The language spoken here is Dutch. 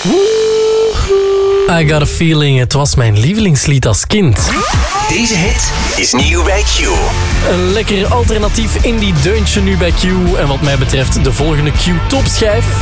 I got a feeling, het was mijn lievelingslied als kind. Deze hit is nieuw bij Q. Een lekker alternatief indie deuntje nu bij Q. En wat mij betreft de volgende Q-topschijf.